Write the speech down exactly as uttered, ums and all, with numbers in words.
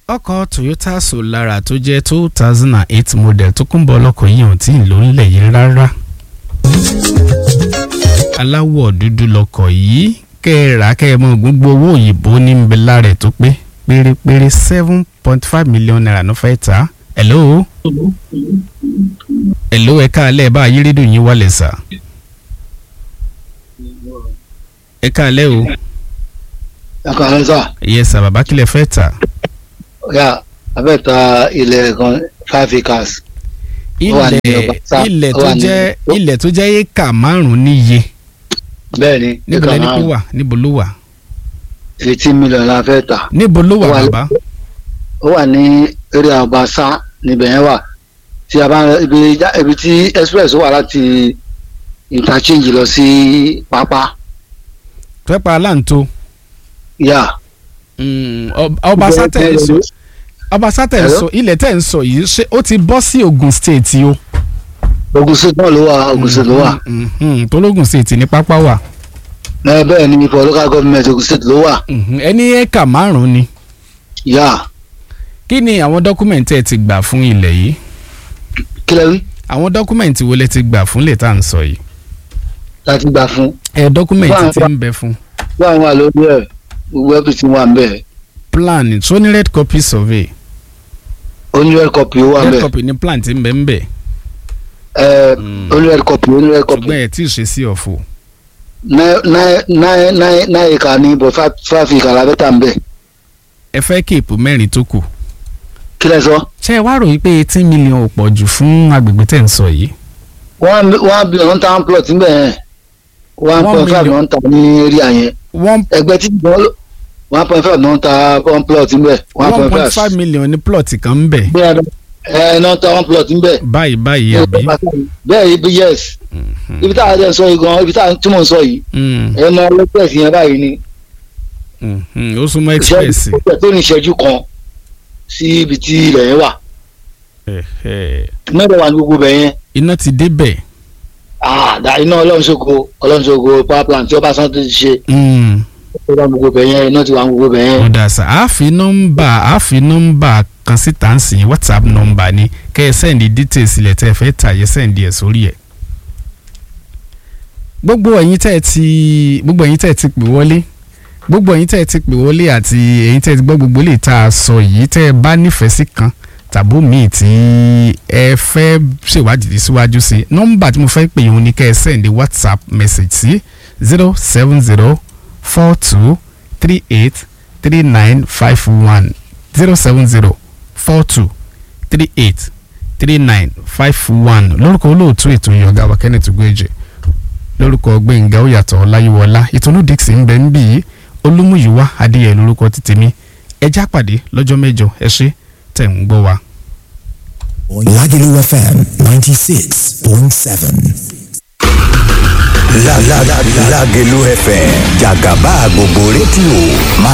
ọkọ̀ Toyota Solara tó jẹ́ two thousand eight model tó kún bọ́ ọlọ́kọ̀ yìí hàn tí ìlú ńlẹ̀ yìí rárá. aláwọ̀ dúdú lọkọ̀ yìí kẹ́ẹ̀rà kẹ́ẹ̀mọ́ gbogbo owó òyìnbó ní ń bẹ lára ẹ̀ tó pé pérépéré seven point five million naira ló fẹ́ tà á. hello. hello ẹ káalẹ́ bá ayé rédíò yín wálẹ̀ sà. ẹ káalẹ́ o. ẹ káalẹ́ sà. yes sà bàbá kílẹ̀ fẹ́ tà. ya abẹ́ ta ilẹ̀ kan five acres. ilẹ̀ ilẹ̀ tó jẹ́ ilẹ̀ tó jẹ́ éka márùn-ún níye. bẹ́ẹ̀ni níbo lẹni kó wà níbo ló wà. eighteen million la fẹ́ tà. níbo ló wà bàbá. ó wà ní eré Ọbaṣá níbẹ̀ yẹn wà tí a bá ibi ibi tí express wà láti interchange lọ sí pápá. pẹ́pà aláǹtó. ya. Ọbaṣá tẹ̀ ń sọ Ọbaṣá tẹ̀ ń sọ ilẹ̀ tẹ̀ ń sọ yìí ṣé ó ti bọ́ sí Ogun State o. Ogun State náà ló wà Ogun State ló wà. tológun State ní pápá wà. ẹ bẹ́ẹ̀ ni for local government Ogun State ló wà. ẹni éka márùn-ún ni. ya. kí ni àwọn dọ́kúmẹ̀ntì ẹ ti gbà fún ilẹ̀ yìí. kí lẹ wí. àwọn dọ́kúmẹ̀ntì wo lẹ ti gbà fún lè tá à ń sọ yìí. láti gbà fún. ẹ dọ́kúmẹ̀ntì ti ń bẹ fún. bí àwọn wà lórí ẹ gbogbo everything wà ń bẹ. plan tó ní red copy survey. ó ní red copy ó wà ń bẹ. red copy ní plan ti ń bẹ ń bẹ. ẹ ó ní red copy ó ní red copy. ṣùgbọ́n ẹ tí ì ṣe sí ọ̀fọ̀. nine nine nine nine nine acre ní bọ̀ five five acre la fẹ́ tà ń bẹ. ẹ fẹ́ kéèpù mẹ́rin tó kù. kí lẹ sọ. ṣé ẹ wá rò wípé eighteen million ò pọ̀ jù fún agbègbè tẹ̀ ń sọ yìí. one one billion ń ta one plot níbẹ̀ yẹn one point five ló ń ta ní area yẹn. one ẹgbẹ́ tí ìgbọ́n ló one point five ló ń ta one plot níbẹ̀. one point five million ní plot kan ń bẹ̀. ẹ ẹ náà ta one plot níbẹ̀. báyìí báyìí àbí. bẹ́ẹ̀ ibi yes ibi tá a jẹ́ sọ yìí gan ibi tá a túmọ̀ sọ yìí ẹ mọ express yẹn báyìí ni. ó súnmọ́ express. ìṣẹ́jú tó ní ìṣẹ́jú kan sí ibi tí ilẹ̀ yẹn wà. mẹ́rin wà ní gbogbo bẹ̀ yẹn. iná ti débẹ̀. àdá iná ọlọ́runṣogo ọlọ́runṣogo power plant tí Ọbásanjọ́ ti ṣe. ó wà ní gbogbo bẹ̀ yẹn iná ti wà ní gbogbo bẹ̀ yẹn. ọ̀dà sà á fi nọ́mbà á fi nọ́mbà kan síta ń sìn WhatsApp nọ́mbà ni kẹ́ ẹ sẹ́ndì details ilẹ̀ tẹ́ ẹ fẹ́ tà yẹ sẹ́ndì ẹ̀ sórí ẹ̀. gbogbo ẹ̀yin tẹ́ ẹ ti gbogbo ẹ̀yin tẹ́ ẹ ti pè wọlé gbogbo ẹ̀yin tẹ́ ẹ ti pè wọlé àti ẹ̀yin tẹ́ ẹ ti gbọ́ gbogbo lè tá a sọ yìí tẹ́ ẹ bá nífẹ̀ẹ́ sí kan tàbó míì tí ẹ fẹ́ ṣèwádìí síwájú sí nọ́mbà tí mo fẹ́ pè yín ni kẹ́ ẹ send WhatsApp message sí zero seven zero four two three eight three nine five one zero seven zero four two three eight three nine five one lórúkọ olóòtú ètò yìí ọ̀gá wa Kenneth Ugoeje lórúkọ Gbẹ̀ngà Oyàtọ̀ Ọláyíwọlá ìtọ́nú Dixon ń bẹ ń bí yìí Olúmúyìwá Adéyẹ lórúkọ títí mi ẹ já pàdé lọ́jọ́ mẹ́jọ ẹ ṣé tẹ̀ ń gbọ́ wa. Lagelu F M ninety six point seven. Lagelu F M jàgàbá gbogbo rédíò.